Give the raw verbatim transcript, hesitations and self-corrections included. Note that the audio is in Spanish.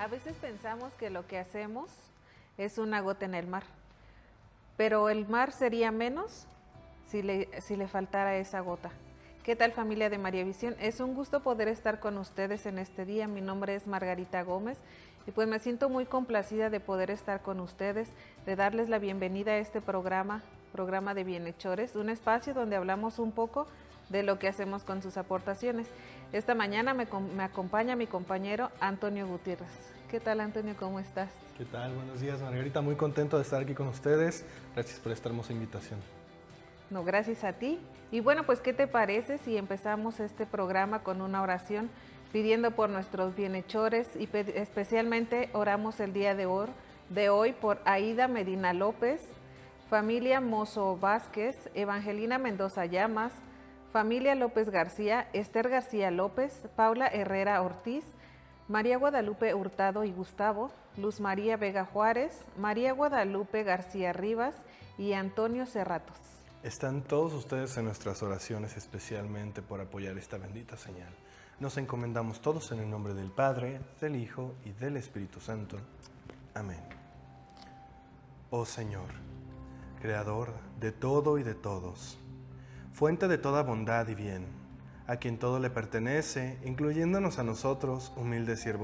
A veces pensamos que lo que hacemos es una gota en el mar, pero el mar sería menos si le, si le faltara esa gota. ¿Qué tal, familia de María Visión? Es un gusto poder estar con ustedes en este día. Mi nombre es Margarita Gómez y pues me siento muy complacida de poder estar con ustedes, de darles la bienvenida a este programa, programa de Bienhechores, un espacio donde hablamos un poco de lo que hacemos con sus aportaciones. Esta mañana me, me acompaña mi compañero Antonio Gutiérrez. ¿Qué tal, Antonio? ¿Cómo estás? ¿Qué tal? Buenos días, Margarita. Muy contento de estar aquí con ustedes. Gracias por esta hermosa invitación. No, gracias a ti. Y bueno, pues, ¿qué te parece si empezamos este programa con una oración pidiendo por nuestros bienhechores y especialmente oramos el día de hoy, de hoy por Aida Medina López, familia Mozo Vázquez, Evangelina Mendoza Llamas, familia López García, Esther García López, Paula Herrera Ortiz, María Guadalupe Hurtado y Gustavo, Luz María Vega Juárez, María Guadalupe García Rivas y Antonio Cerratos. Están todos ustedes en nuestras oraciones, especialmente por apoyar esta bendita señal. Nos encomendamos todos en el nombre del Padre, del Hijo y del Espíritu Santo. Amén. Oh Señor, Creador de todo y de todos, fuente de toda bondad y bien, a quien todo le pertenece, incluyéndonos a nosotros, humildes siervos